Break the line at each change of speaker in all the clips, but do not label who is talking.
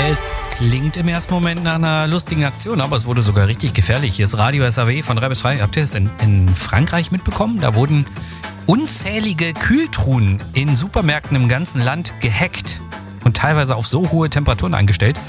Es klingt im ersten Moment nach einer lustigen Aktion, aber es wurde sogar richtig gefährlich. Hier ist Radio SAW von 3 bis 3. Habt ihr das in Frankreich mitbekommen? Da wurden unzählige Kühltruhen in Supermärkten im ganzen Land gehackt und teilweise auf so hohe Temperaturen eingestellt,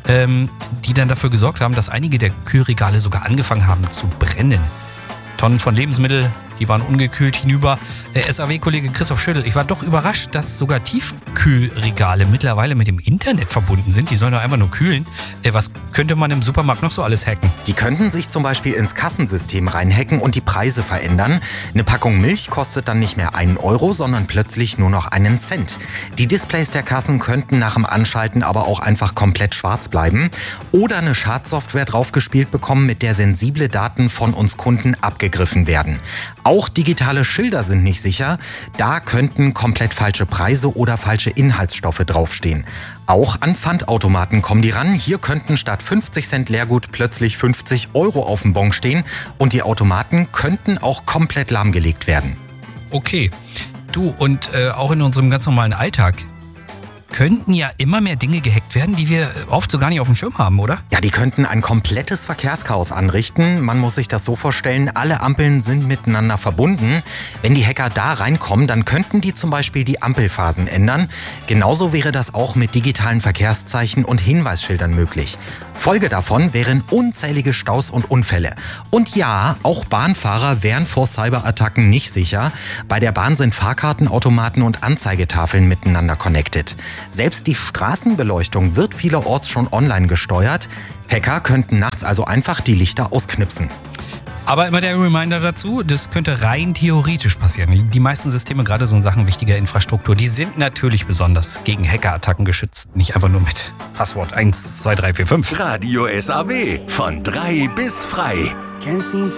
die dann dafür gesorgt haben, dass einige der Kühlregale sogar angefangen haben zu brennen. Tonnen von Lebensmitteln, die waren ungekühlt hinüber. SAW-Kollege Christoph Schüttel, ich war doch überrascht, dass sogar Tiefkühlregale mittlerweile mit dem Internet verbunden sind. Die sollen doch einfach nur kühlen. Was könnte man im Supermarkt noch so alles hacken?
Die könnten sich zum Beispiel ins Kassensystem reinhacken und die Preise verändern. Eine Packung Milch kostet dann nicht mehr 1 Euro, sondern plötzlich nur noch 1 Cent. Die Displays der Kassen könnten nach dem Anschalten aber auch einfach komplett schwarz bleiben. Oder eine Schadsoftware draufgespielt bekommen, mit der sensible Daten von uns Kunden abgegriffen werden. Auch digitale Schilder sind nicht sicher. Da könnten komplett falsche Preise oder falsche Inhaltsstoffe draufstehen. Auch an Pfandautomaten kommen die ran. Hier könnten statt 50 Cent Leergut plötzlich 50 Euro auf dem Bon stehen. Und die Automaten könnten auch komplett lahmgelegt werden.
Okay. Du, und auch in unserem ganz normalen Alltag könnten ja immer mehr Dinge gehackt werden, die wir oft so gar nicht auf dem Schirm haben, oder?
Ja, die könnten ein komplettes Verkehrschaos anrichten. Man muss sich das so vorstellen, alle Ampeln sind miteinander verbunden. Wenn die Hacker da reinkommen, dann könnten die zum Beispiel die Ampelphasen ändern. Genauso wäre das auch mit digitalen Verkehrszeichen und Hinweisschildern möglich. Folge davon wären unzählige Staus und Unfälle. Und ja, auch Bahnfahrer wären vor Cyberattacken nicht sicher. Bei der Bahn sind Fahrkartenautomaten und Anzeigetafeln miteinander connected. Selbst die Straßenbeleuchtung wird vielerorts schon online gesteuert. Hacker könnten nachts also einfach die Lichter ausknipsen.
Aber immer der Reminder dazu, das könnte rein theoretisch passieren. Die meisten Systeme, gerade so in Sachen wichtiger Infrastruktur, die sind natürlich besonders gegen Hackerattacken geschützt. Nicht einfach nur mit Passwort 1, 2, 3, 4, 5.
Radio SAW von 3 bis frei.
Can't seem to